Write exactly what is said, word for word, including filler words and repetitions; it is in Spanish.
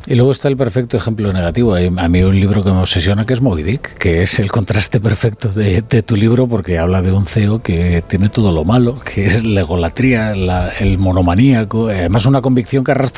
Y luego está el perfecto ejemplo negativo. A mí un libro que me obsesiona, que es Moby Dick, que es el contraste perfecto de, de tu libro, porque habla de un C E O que tiene todo lo malo, que es la egolatría, la, el monomaníaco, además una convicción que arrastra